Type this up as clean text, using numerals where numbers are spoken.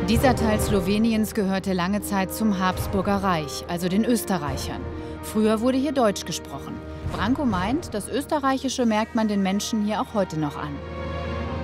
Dieser Teil Sloweniens gehörte lange Zeit zum Habsburger Reich, also den Österreichern. Früher wurde hier Deutsch gesprochen. Branko meint, das Österreichische merkt man den Menschen hier auch heute noch an.